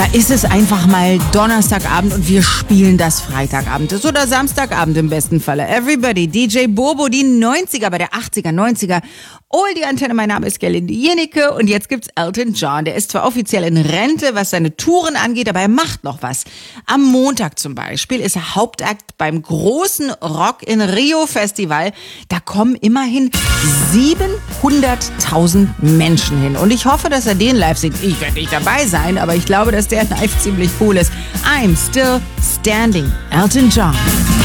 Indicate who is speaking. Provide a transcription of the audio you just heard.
Speaker 1: Da ist es einfach mal Donnerstagabend und wir spielen das Freitagabend ist oder Samstagabend im besten Falle. Everybody, DJ Bobo, die 90er bei der 80er, 90er. Die Antenne, mein Name ist Gerlinde Jennecke und jetzt gibt's Elton John. Der ist zwar offiziell in Rente, was seine Touren angeht, aber er macht noch was. Am Montag zum Beispiel ist er Hauptakt beim großen Rock in Rio Festival. Da kommen immerhin 700.000 Menschen hin. Und ich hoffe, dass er den live singt. Ich werde nicht dabei sein, aber ich glaube, dass der live ziemlich cool ist. I'm still standing. Elton John.